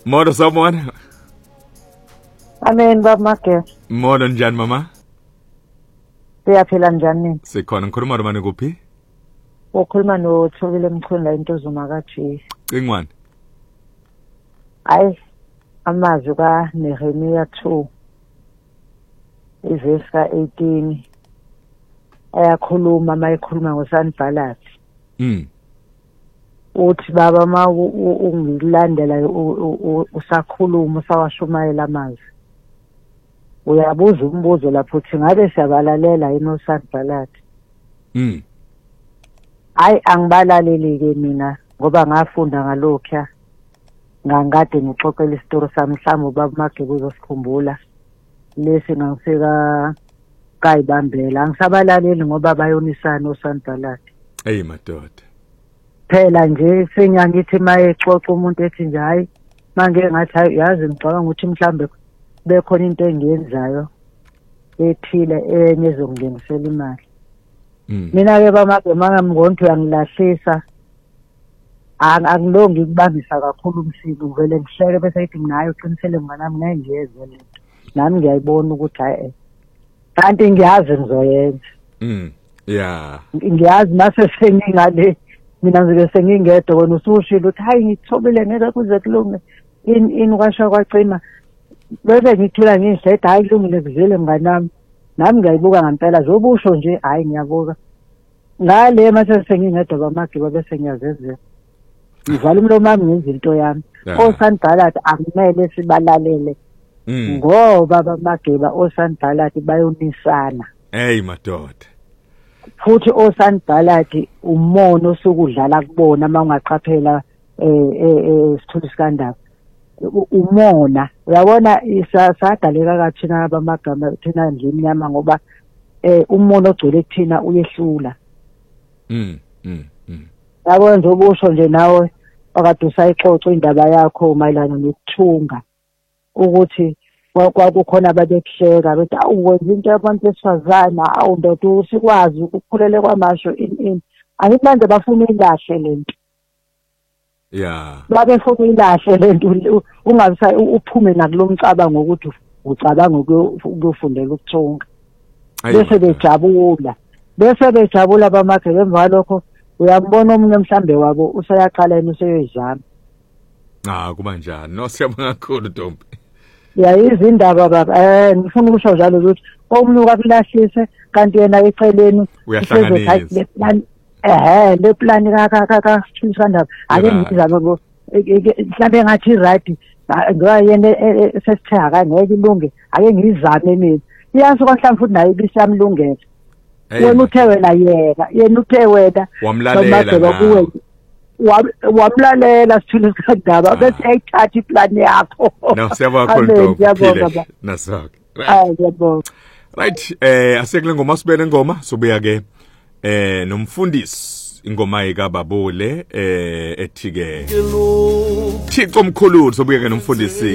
Modo someone. Amen baba Mageba. Modo njani mama? Siyaphila njani? Sikhona ngikhuluma nomani kuphi? Ukhuluma noThobile Mchunu la intozuma kaJesu. Cingwane. Hayi amazwi kaNehemiya 2 ivesi ka18 ayakhuluma mayikhuluma ngoSanballat. Uthi baba ma ungilandela usakhuluma usawashumayela amazwi. Uyabuza umbuzo lapho uthi ngabe siyabalalela yini uSanballat? Hayi angibalaleli ke mina ngoba ngafunda ngalokho ngangade ngixoxela isitori sami mhlawumbe baba Mageba uzosikhumbula lesi ngiseka kayibambela angisabalaleli ngoba bayonisana uSanballat. Hey madoda. Phela nje sengiyangithi mayexoxa umuntu ethi nje hayi manje ngathi yazi ngicabanga ukuthi mhlambe bekhona into engiyenzayo ethile enye ezongingenisela imali. Mina ke baba Mageba ngamngonto uyangilahlisa angilongi ukubambisa kakhulu umsiko uvele ngihleke bese ethi nginayo uqinisele mnganami ngiyenzwe lento nami ngiyayibona ukuthi hayi kanti ngiyazi ngizoyenza. Yeah. Ngiyazi mase sengingale mina ngizobe sengingedwa wena usushilo uthi hayi ngithobile ngeke kuze kulunge ini kwasha kwacima bese ngithula ngihleda hayi kulungile kuzele mnganami nami ngiyayibuka ngempela zobusho nje hayi ngiyabuka ngale mase sengingedwa baba Mageba bese ngiyazenzela ngivala umlomo wami ngenza into yami. OSanballat akumele sibalalele ngoba baba Mageba OSanballat bayonisana. Hey madoda. Futhi OSanballat umono osukudlala kubona mawungaqaphela isithuli sikandaba umona uyabona isasadaleka kathina baba Mageba thina nje imnyama ngoba umono ogcwele kuthina uyehlula. Yabona nje ubusho nje nawe akade usayixoxa indaba yakho mayelana nokuthunga ukuthi kwakukhona ababekuhleka bethi awuwenza into yabantu besifazana awundoda usikwazi ukukhulele kwamasho ini angithi manje bafuna ilahle lento. Yeah. Babefuna ilahle lento ungabisa uphume nakulomcabango ukuthi ucabanga ukuyofundela ukuthunga. Bese bejabula baba Mageba emva lokho uyambona omunye mhlambe wabo usayaqala yena useyezama. Kuba njani? No siyabonga kakhulu Ntombi. Ya izindaba baba ngifuna ukusho njalo ukuthi omunye ukabulahlise kanti yena eceleni uyahlanganisa. Le plan ka sikandaba ake ngizama ngo mhlambe ngathi right ngoba yena sesithe ngeke ilunge ake ngizame mina. Iyasuka mhlambe futhi naye bisiyamlungela. Wena uthe wena yena uthe wena wamlalela wamlalela sithule sikandaba bese ayithatha iplan yakho. No siyabonga kakhulu Ntombi. Nasaka. Ngiyabonga. Right asekule ngoma sibele ngoma sobuya ke nomfundisi ingoma yikaBabule ethi ke Thixo omkhulu sobuya ke nomfundisi